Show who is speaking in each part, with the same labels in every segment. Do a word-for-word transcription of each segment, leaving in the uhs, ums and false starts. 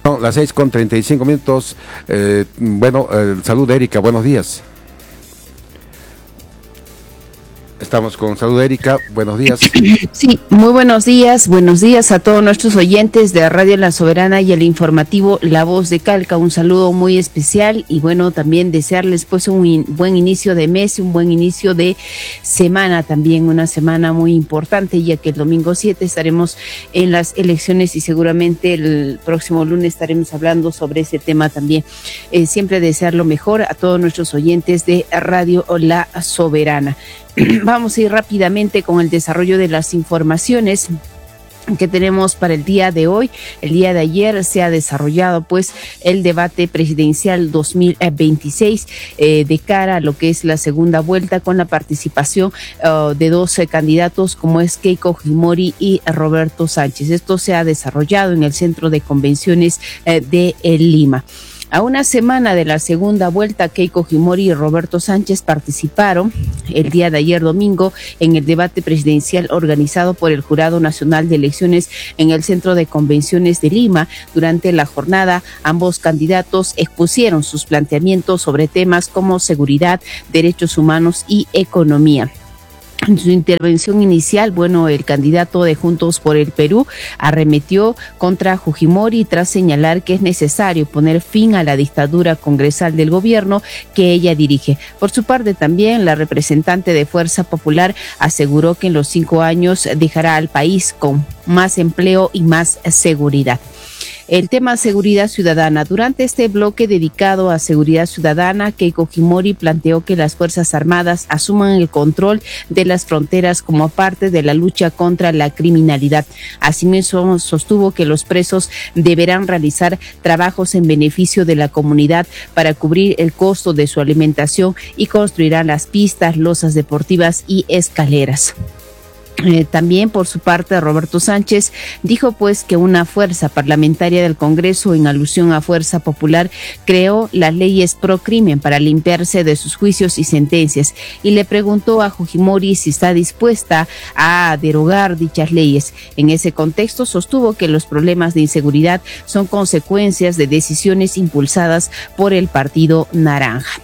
Speaker 1: Son las seis con treinta y cinco minutos. Eh, bueno, eh, salud, Erika, buenos días. Estamos con salud, Erika, buenos días.
Speaker 2: Sí, muy buenos días, buenos días a todos nuestros oyentes de Radio La Soberana y el informativo La Voz de Calca. Un saludo muy especial y bueno, también desearles pues un in, buen inicio de mes, un buen inicio de semana también, una semana muy importante, ya que el domingo siete estaremos en las elecciones y seguramente el próximo lunes estaremos hablando sobre ese tema también. Eh, siempre desear lo mejor a todos nuestros oyentes de Radio La Soberana. Vamos a ir rápidamente con el desarrollo de las informaciones que tenemos para el día de hoy. El día de ayer se ha desarrollado pues el debate presidencial dos mil veintiséis eh, de cara a lo que es la segunda vuelta, con la participación uh, de dos eh, candidatos como es Keiko Fujimori y Roberto Sánchez. Esto se ha desarrollado en el Centro de Convenciones eh, de Lima. A una semana de la segunda vuelta, Keiko Fujimori y Roberto Sánchez participaron el día de ayer domingo en el debate presidencial organizado por el Jurado Nacional de Elecciones en el Centro de Convenciones de Lima. Durante la jornada, ambos candidatos expusieron sus planteamientos sobre temas como seguridad, derechos humanos y economía. En su intervención inicial, bueno, el candidato de Juntos por el Perú arremetió contra Fujimori tras señalar que es necesario poner fin a la dictadura congresal del gobierno que ella dirige. Por su parte, también la representante de Fuerza Popular aseguró que en los cinco años dejará al país con más empleo y más seguridad. El tema seguridad ciudadana. Durante este bloque dedicado a seguridad ciudadana, Keiko Fujimori planteó que las Fuerzas Armadas asuman el control de las fronteras como parte de la lucha contra la criminalidad. Asimismo, sostuvo que los presos deberán realizar trabajos en beneficio de la comunidad para cubrir el costo de su alimentación y construirán las pistas, losas deportivas y escaleras. Eh, también por su parte Roberto Sánchez dijo pues que una fuerza parlamentaria del Congreso, en alusión a Fuerza Popular, creó las leyes pro crimen para limpiarse de sus juicios y sentencias, y le preguntó a Fujimori si está dispuesta a derogar dichas leyes. En ese contexto sostuvo que los problemas de inseguridad son consecuencias de decisiones impulsadas por el Partido Naranja.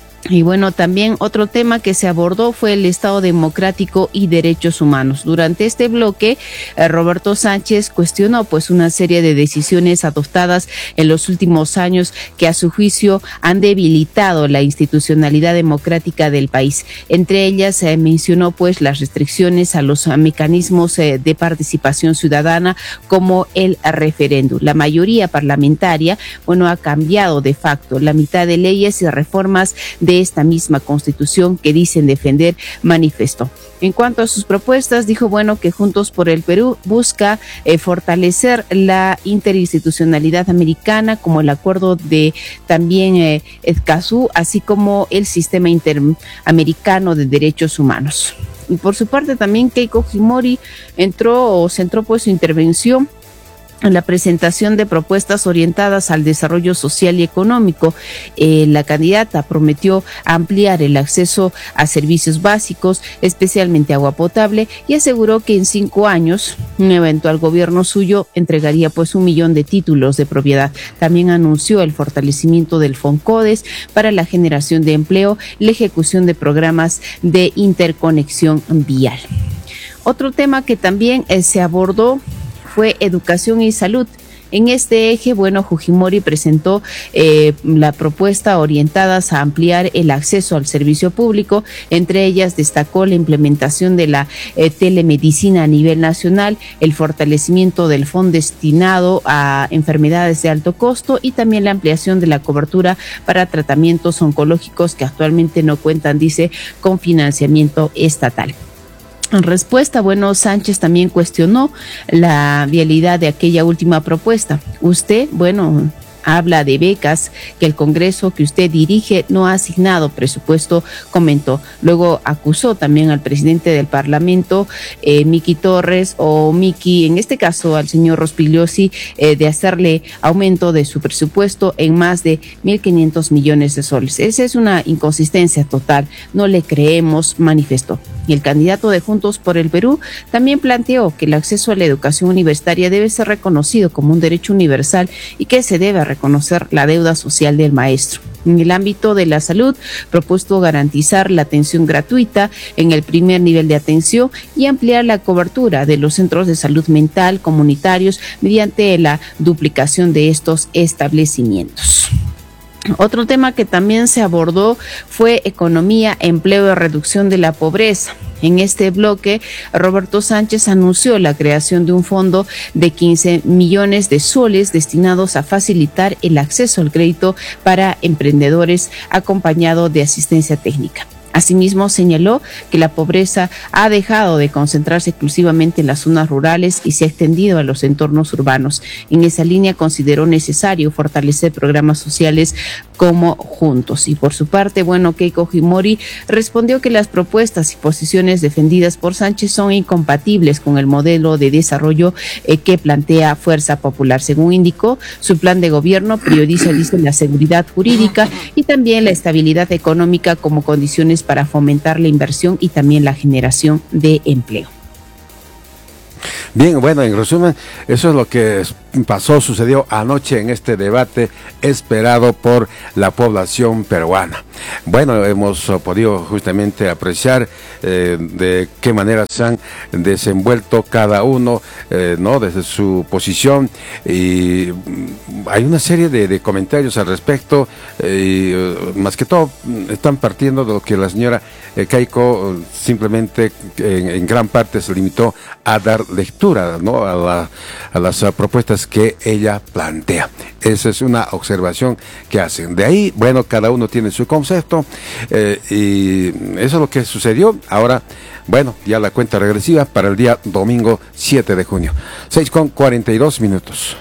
Speaker 2: Y bueno, también otro tema que se abordó fue el Estado democrático y derechos humanos. Durante este bloque, eh, Roberto Sánchez cuestionó pues una serie de decisiones adoptadas en los últimos años que a su juicio han debilitado la institucionalidad democrática del país. Entre ellas se eh, mencionó pues las restricciones a los eh, mecanismos eh, de participación ciudadana como el referéndum. La mayoría parlamentaria, bueno, ha cambiado de facto la mitad de leyes y reformas de esta misma Constitución que dicen defender, manifestó. En cuanto a sus propuestas, dijo bueno que Juntos por el Perú busca eh, fortalecer la interinstitucionalidad americana, como el acuerdo de también eh, Escazú, así como el sistema interamericano de derechos humanos. Y por su parte también Keiko Fujimori entró o centró pues su intervención en la presentación de propuestas orientadas al desarrollo social y económico. Eh, la candidata prometió ampliar el acceso a servicios básicos, especialmente agua potable, y aseguró que en cinco años un eventual gobierno suyo entregaría pues un millón de títulos de propiedad. También anunció el fortalecimiento del Foncodes para la generación de empleo y la ejecución de programas de interconexión vial. Otro tema que también eh, se abordó fue educación y salud. En este eje, bueno, Fujimori presentó eh, la propuesta orientadas a ampliar el acceso al servicio público. Entre ellas destacó la implementación de la eh, telemedicina a nivel nacional, el fortalecimiento del fondo destinado a enfermedades de alto costo y también la ampliación de la cobertura para tratamientos oncológicos que actualmente no cuentan, dice, con financiamiento estatal. En respuesta, bueno, Sánchez también cuestionó la vialidad de aquella última propuesta. Usted, bueno, Habla de becas que el Congreso que usted dirige no ha asignado presupuesto, comentó. Luego acusó también al presidente del Parlamento, eh, Miki Torres, o Miki, en este caso al señor Rospigliosi, eh, de hacerle aumento de su presupuesto en más de mil quinientos millones de soles. Esa es una inconsistencia total. No le creemos, manifestó. Y el candidato de Juntos por el Perú también planteó que el acceso a la educación universitaria debe ser reconocido como un derecho universal y que se debe reconocer la deuda social del maestro. En el ámbito de la salud, propuesto garantizar la atención gratuita en el primer nivel de atención y ampliar la cobertura de los centros de salud mental comunitarios mediante la duplicación de estos establecimientos. Otro tema que también se abordó fue economía, empleo y reducción de la pobreza. En este bloque, Roberto Sánchez anunció la creación de un fondo de quince millones de soles destinados a facilitar el acceso al crédito para emprendedores, acompañado de asistencia técnica. Asimismo, señaló que la pobreza ha dejado de concentrarse exclusivamente en las zonas rurales y se ha extendido a los entornos urbanos. En esa línea consideró necesario fortalecer programas sociales como Juntos. Y por su parte, bueno, Keiko Fujimori respondió que las propuestas y posiciones defendidas por Sánchez son incompatibles con el modelo de desarrollo eh, que plantea Fuerza Popular. Según indicó, su plan de gobierno prioriza, dice, la seguridad jurídica y también la estabilidad económica como condiciones para fomentar la inversión y también la generación de empleo.
Speaker 1: Bien, bueno, en resumen, eso es lo que pasó, sucedió anoche en este debate esperado por la población peruana. Bueno, hemos podido justamente apreciar eh, de qué manera se han desenvuelto cada uno, eh, ¿no? Desde su posición, y hay una serie de, de comentarios al respecto, eh, y más que todo están partiendo de lo que la señora eh, Keiko simplemente en, en gran parte se limitó a dar lectura, ¿no? a, la, a las uh, propuestas que ella plantea. Esa es una observación que hacen. De ahí, bueno, cada uno tiene su concepto, eh, y eso es lo que sucedió. Ahora, bueno, ya la cuenta regresiva para el día domingo siete de junio. seis con cuarenta y dos minutos.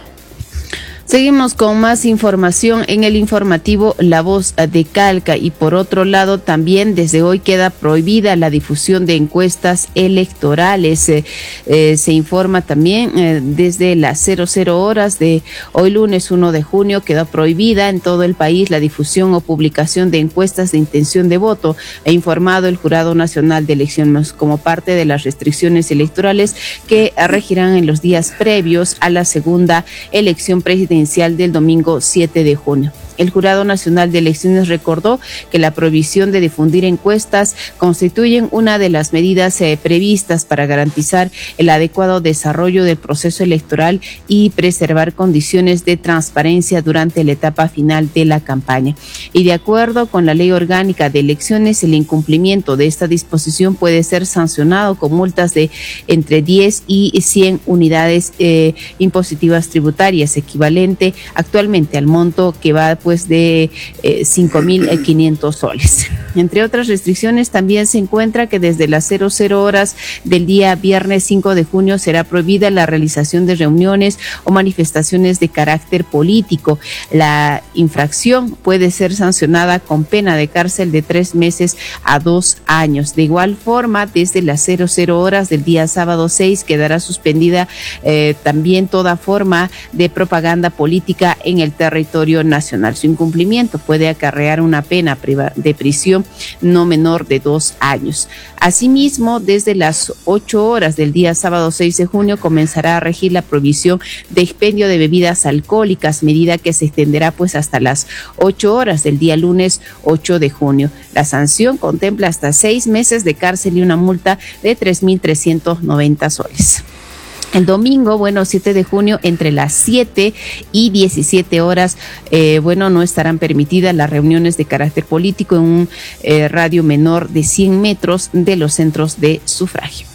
Speaker 2: Seguimos con más información en el informativo La Voz de Calca, y por otro lado también desde hoy queda prohibida la difusión de encuestas electorales. Eh, eh, se informa también eh, desde las cero cero horas de hoy lunes uno de junio queda prohibida en todo el país la difusión o publicación de encuestas de intención de voto, ha informado el Jurado Nacional de Elecciones como parte de las restricciones electorales que regirán en los días previos a la segunda elección presidencial del domingo siete de junio. El Jurado Nacional de Elecciones recordó que la prohibición de difundir encuestas constituyen una de las medidas eh, previstas para garantizar el adecuado desarrollo del proceso electoral y preservar condiciones de transparencia durante la etapa final de la campaña. Y de acuerdo con la Ley Orgánica de Elecciones, el incumplimiento de esta disposición puede ser sancionado con multas de entre diez y cien unidades eh, impositivas tributarias, equivalente actualmente al monto que va pues de eh, cinco mil quinientos soles. Entre otras restricciones, también se encuentra que desde las cero cero horas del día viernes cinco de junio será prohibida la realización de reuniones o manifestaciones de carácter político. La infracción puede ser sancionada con pena de cárcel de tres meses a dos años. De igual forma, desde las cero cero horas del día sábado seis quedará suspendida eh, también toda forma de propaganda política en el territorio nacional. Su incumplimiento puede acarrear una pena de prisión no menor de dos años. Asimismo, desde las ocho horas del día sábado seis de junio comenzará a regir la prohibición de expendio de bebidas alcohólicas, medida que se extenderá pues hasta las ocho horas del día lunes ocho de junio. La sanción contempla hasta seis meses de cárcel y una multa de tres mil trescientos noventa soles. El domingo, bueno, siete de junio, entre las siete y diecisiete horas, eh, bueno, no estarán permitidas las reuniones de carácter político en un eh, radio menor de cien metros de los centros de sufragio.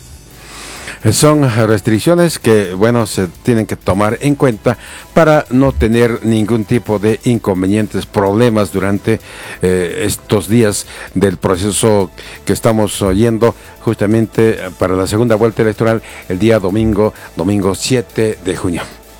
Speaker 1: Son restricciones que, bueno, se tienen que tomar en cuenta para no tener ningún tipo de inconvenientes, problemas durante eh, estos días del proceso que estamos oyendo justamente para la segunda vuelta electoral el día domingo, domingo siete de junio.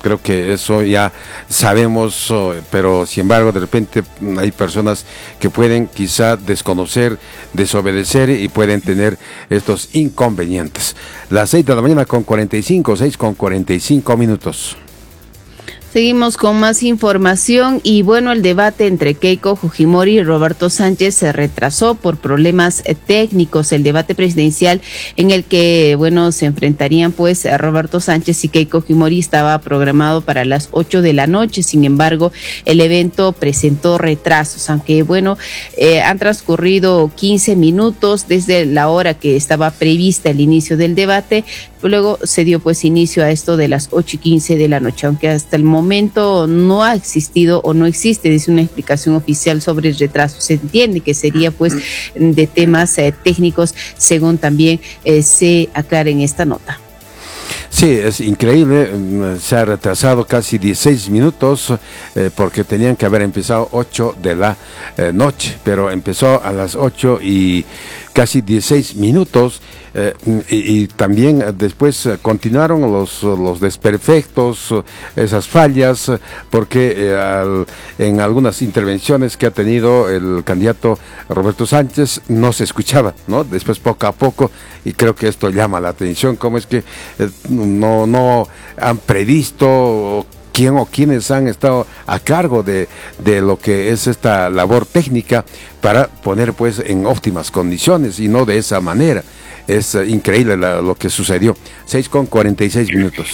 Speaker 1: creo que eso ya sabemos, pero sin embargo de repente hay personas que pueden quizá desconocer, desobedecer y pueden tener estos inconvenientes. Las seis de la mañana con cuarenta y cinco, seis con cuarenta y cinco minutos.
Speaker 2: Seguimos con más información y bueno, el debate entre Keiko Fujimori y Roberto Sánchez se retrasó por problemas técnicos. El debate presidencial en el que, bueno, se enfrentarían pues a Roberto Sánchez y Keiko Fujimori estaba programado para las ocho de la noche. Sin embargo, el evento presentó retrasos, aunque bueno, eh, han transcurrido quince minutos desde la hora que estaba prevista el inicio del debate. Luego se dio pues inicio a esto de las ocho y quince de la noche, aunque hasta el momento no ha existido o no existe, dice, una explicación oficial sobre el retraso. Se entiende que sería pues de temas eh, técnicos, según también eh, se aclara en esta nota.
Speaker 1: Sí, es increíble, se ha retrasado casi dieciséis minutos eh, porque tenían que haber empezado ocho de la eh, noche, pero empezó a las ocho y casi dieciséis minutos. Eh, y, y también después continuaron los, los desperfectos, esas fallas, porque eh, al, en algunas intervenciones que ha tenido el candidato Roberto Sánchez no se escuchaba, ¿no? Después poco a poco, y creo que esto llama la atención, cómo es que eh, no, no han previsto quién o quiénes han estado a cargo de, de lo que es esta labor técnica para poner pues en óptimas condiciones y no de esa manera. Es uh, increíble la, lo que sucedió. seis con cuarenta y seis minutos.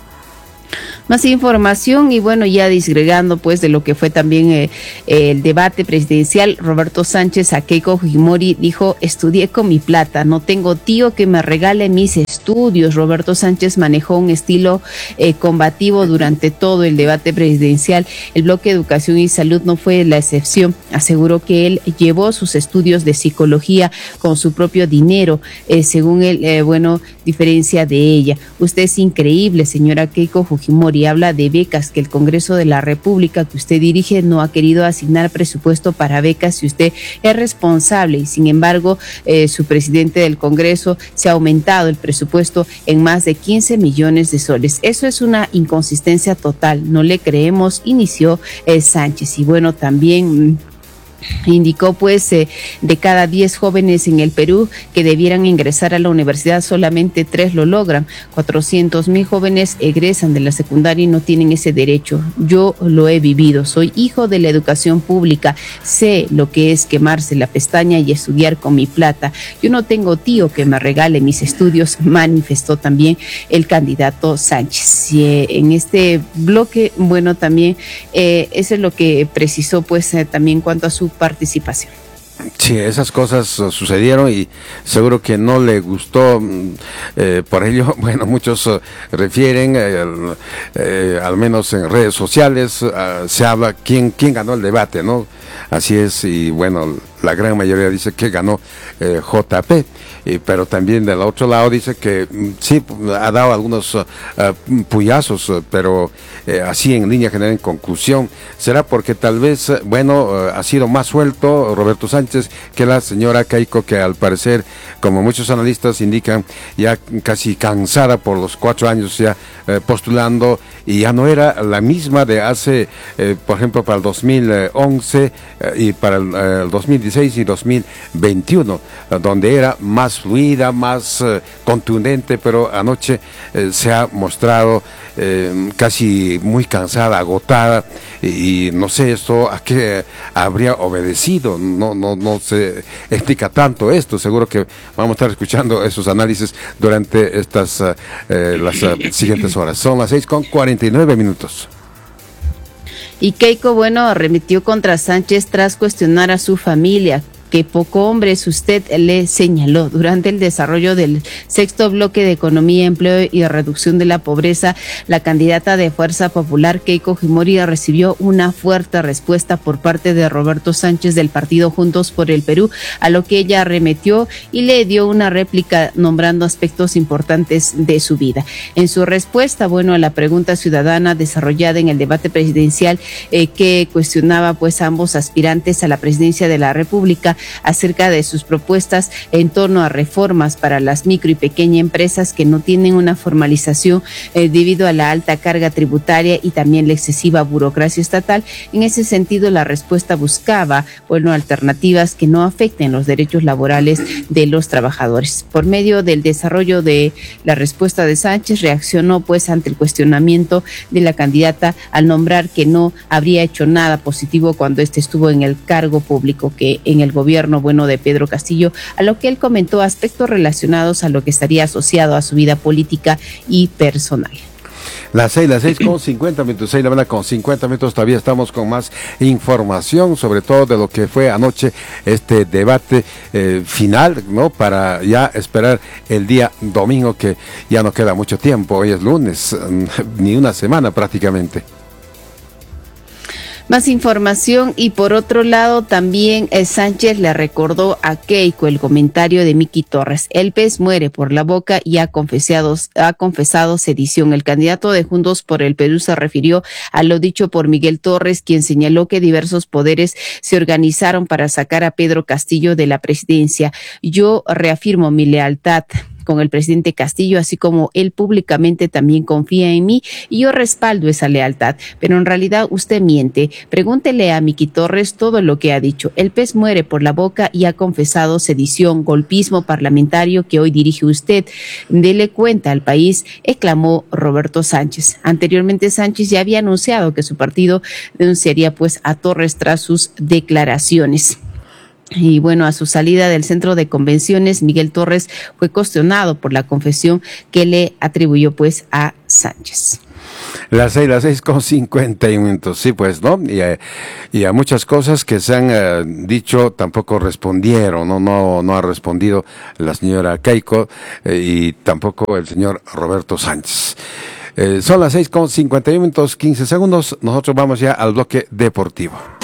Speaker 2: Más información y bueno, ya disgregando pues de lo que fue también eh, el debate presidencial, Roberto Sánchez a Keiko Fujimori dijo: estudié con mi plata, no tengo tío que me regale mis estudios. Roberto Sánchez manejó un estilo eh, combativo durante todo el debate presidencial. El bloque Educación y Salud no fue la excepción. Aseguró que él llevó sus estudios de psicología con su propio dinero, eh, según él, eh, bueno, diferencia de ella. Usted es increíble, señora Keiko Fujimori. Y habla de becas, que el Congreso de la República que usted dirige no ha querido asignar presupuesto para becas y usted es responsable, y sin embargo eh, su presidente del Congreso se ha aumentado el presupuesto en más de quince millones de soles. Eso es una inconsistencia total, no le creemos, inició eh, Sánchez. Y bueno, también indicó pues eh, de cada diez jóvenes en el Perú que debieran ingresar a la universidad, solamente tres lo logran. cuatrocientos mil jóvenes egresan de la secundaria y no tienen ese derecho. Yo lo he vivido, soy hijo de la educación pública, sé lo que es quemarse la pestaña y estudiar con mi plata. Yo no tengo tío que me regale mis estudios, manifestó también el candidato Sánchez. Y, eh, en este bloque, bueno, también eh, eso es lo que precisó pues eh, también cuanto a su participación.
Speaker 1: Sí, esas cosas uh, sucedieron y seguro que no le gustó, eh, por ello, bueno, muchos uh, refieren, eh, eh, al menos en redes sociales, uh, se habla quién, quién ganó el debate, ¿no? Así es, y bueno, la gran mayoría dice que ganó eh, J P, y, pero también del otro lado dice que sí, ha dado algunos uh, uh, puyazos, uh, pero eh, así en línea general, en conclusión, será porque tal vez, uh, bueno, uh, ha sido más suelto Roberto Sánchez que la señora Keiko, que al parecer, como muchos analistas indican, ya casi cansada por los cuatro años ya eh, postulando, y ya no era la misma de hace, eh, por ejemplo, para el dos mil once eh, y para el, eh, el dos mil dieciséis y dos mil veintiuno, eh, donde era más fluida, más eh, contundente, pero anoche eh, se ha mostrado eh, casi muy cansada, agotada, y, y no sé esto a qué habría obedecido. No, no, no se explica tanto esto. Seguro que vamos a estar escuchando esos análisis durante estas uh, eh, las uh, siguientes horas. Son las seis con cuarenta y nueve minutos.
Speaker 2: Y Keiko, bueno, arremetió contra Sánchez tras cuestionar a su familia. Qué poco hombre es usted, le señaló. Durante el desarrollo del sexto bloque de Economía, Empleo y Reducción de la Pobreza, la candidata de Fuerza Popular, Keiko Fujimori, recibió una fuerte respuesta por parte de Roberto Sánchez del partido Juntos por el Perú, a lo que ella arremetió y le dio una réplica nombrando aspectos importantes de su vida. En su respuesta, bueno, a la pregunta ciudadana desarrollada en el debate presidencial eh, que cuestionaba pues a ambos aspirantes a la presidencia de la República, acerca de sus propuestas en torno a reformas para las micro y pequeñas empresas que no tienen una formalización eh, debido a la alta carga tributaria y también la excesiva burocracia estatal. En ese sentido, la respuesta buscaba, bueno, alternativas que no afecten los derechos laborales de los trabajadores. Por medio del desarrollo de la respuesta de Sánchez, reaccionó pues ante el cuestionamiento de la candidata al nombrar que no habría hecho nada positivo cuando este estuvo en el cargo público, que en el gobierno, bueno, de Pedro Castillo, a lo que él comentó aspectos relacionados a lo que estaría asociado a su vida política y personal.
Speaker 1: Las seis, las seis con cincuenta minutos, seis de la mañana con cincuenta minutos, todavía estamos con más información, sobre todo de lo que fue anoche este debate eh, final, ¿no? Para ya esperar el día domingo, que ya no queda mucho tiempo, hoy es lunes, ni una semana prácticamente.
Speaker 2: Más información, y por otro lado también eh, Sánchez le recordó a Keiko el comentario de Miki Torres: el pez muere por la boca y ha confesado, ha confesado sedición. El candidato de Juntos por el Perú se refirió a lo dicho por Miguel Torres, quien señaló que diversos poderes se organizaron para sacar a Pedro Castillo de la presidencia. Yo reafirmo mi lealtad con el presidente Castillo, así como él públicamente también confía en mí y yo respaldo esa lealtad, pero en realidad usted miente. Pregúntele a Miki Torres todo lo que ha dicho. El pez muere por la boca y ha confesado sedición, golpismo parlamentario que hoy dirige usted. Dele cuenta al país, exclamó Roberto Sánchez. Anteriormente, Sánchez ya había anunciado que su partido denunciaría pues a Torres tras sus declaraciones. Y bueno, a su salida del centro de convenciones, Miguel Torres fue cuestionado por la confesión que le atribuyó pues a Sánchez.
Speaker 1: Las seis, las seis con cincuenta y minutos, sí, pues, ¿no? Y a, y a muchas cosas que se han eh, dicho tampoco respondieron, ¿no? No, no ha respondido la señora Keiko eh, y tampoco el señor Roberto Sánchez. Eh, son las seis con cincuenta y un minutos, quince segundos, nosotros vamos ya al bloque deportivo.